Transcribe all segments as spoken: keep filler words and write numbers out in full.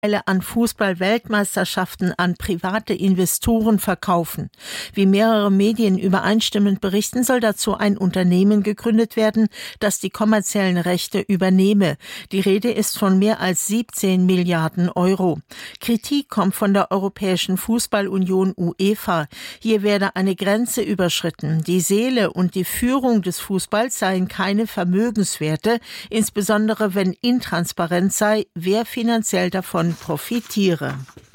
an Fußball-Weltmeisterschaften an private Investoren verkaufen. Wie mehrere Medien übereinstimmend berichten, soll dazu ein Unternehmen gegründet werden, das die kommerziellen Rechte übernehme. Die Rede ist von mehr als siebzehn Milliarden Euro. Kritik kommt von der Europäischen Fußballunion UEFA. Hier werde eine Grenze überschritten. Die Seele und die Führung des Fußballs seien keine Vermögenswerte, insbesondere wenn intransparent sei, wer finanziell davon profitiere.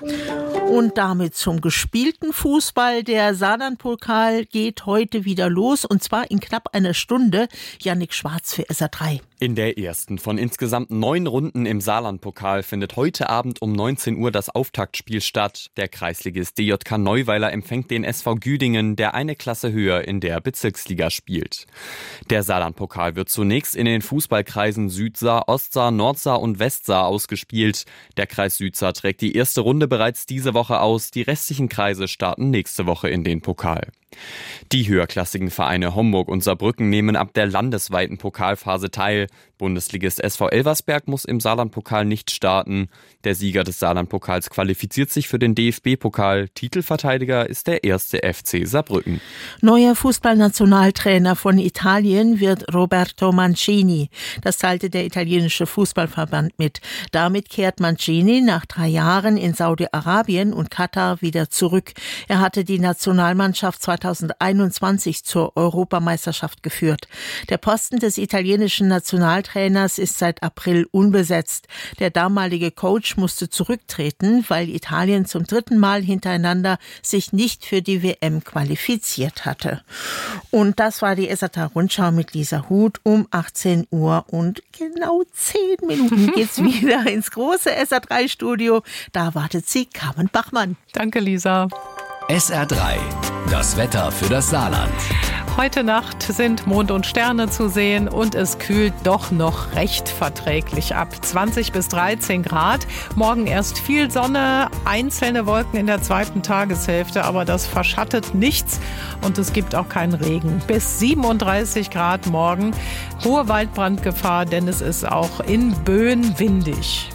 Und damit zum gespielten Fußball. Der Saarland-Pokal geht heute wieder los, und zwar in knapp einer Stunde. Jannik Schwarz für S R drei. In der ersten von insgesamt neun Runden im Saarland-Pokal findet heute Abend um neunzehn Uhr das Auftaktspiel statt. Der Kreisligist D J K Neuweiler empfängt den S V Güdingen, der eine Klasse höher in der Bezirksliga spielt. Der Saarland-Pokal wird zunächst in den Fußballkreisen Südsaar, Ostsaar, Nordsaar und Westsaar ausgespielt. Der Kreis Südsaar trägt die erste Runde bereits diese Woche aus. Die restlichen Kreise starten nächste Woche in den Pokal. Die höherklassigen Vereine Homburg und Saarbrücken nehmen ab der landesweiten Pokalphase teil. Bundesligist S V Elversberg muss im Saarland-Pokal nicht starten. Der Sieger des Saarland-Pokals qualifiziert sich für den D F B-Pokal. Titelverteidiger ist der erste F C Saarbrücken. Neuer Fußballnationaltrainer von Italien wird Roberto Mancini. Das teilte der italienische Fußballverband mit. Damit kehrt Mancini nach drei Jahren in Saudi-Arabien und Katar wieder zurück. Er hatte die Nationalmannschaft zweitausendeinundzwanzig zur Europameisterschaft geführt. Der Posten des italienischen Nationaltrainers ist seit April unbesetzt. Der damalige Coach musste zurücktreten, weil Italien zum dritten Mal hintereinander sich nicht für die W M qualifiziert hatte. Und das war die S R drei-Rundschau mit Lisa Huth um achtzehn Uhr und genau zehn Minuten geht's wieder ins große S R drei-Studio. Da wartet sie, Carmen Bachmann. Danke, Lisa. S R drei, das Wetter für das Saarland. Heute Nacht sind Mond und Sterne zu sehen und es kühlt doch noch recht verträglich ab. zwanzig bis dreizehn Grad. Morgen erst viel Sonne, einzelne Wolken in der zweiten Tageshälfte, aber das verschattet nichts und es gibt auch keinen Regen. Bis siebenunddreißig Grad morgen. Hohe Waldbrandgefahr, denn es ist auch in Böen windig.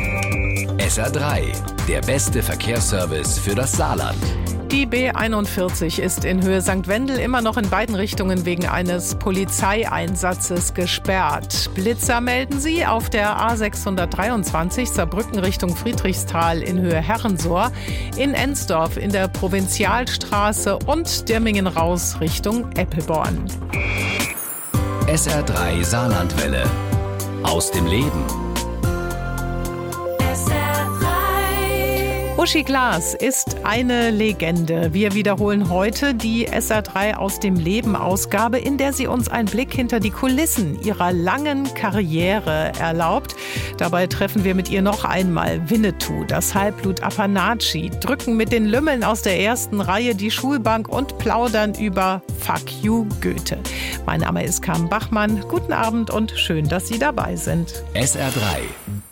S R drei, der beste Verkehrsservice für das Saarland. Die B einundvierzig ist in Höhe Sankt Wendel immer noch in beiden Richtungen wegen eines Polizeieinsatzes gesperrt. Blitzer melden sie auf der A sechshundertdreiundzwanzig Saarbrücken Richtung Friedrichsthal in Höhe Herrensohr, in Ensdorf in der Provinzialstraße und Dirmingen raus Richtung Eppelborn. S R drei Saarlandwelle. Aus dem Leben. Uschi Glas ist eine Legende. Wir wiederholen heute die S R drei aus dem Leben Ausgabe, in der sie uns einen Blick hinter die Kulissen ihrer langen Karriere erlaubt. Dabei treffen wir mit ihr noch einmal Winnetou, das Halbblut Apanachi, drücken mit den Lümmeln aus der ersten Reihe die Schulbank und plaudern über Fuck you Goethe. Mein Name ist Carmen Bachmann. Guten Abend und schön, dass Sie dabei sind. S R drei.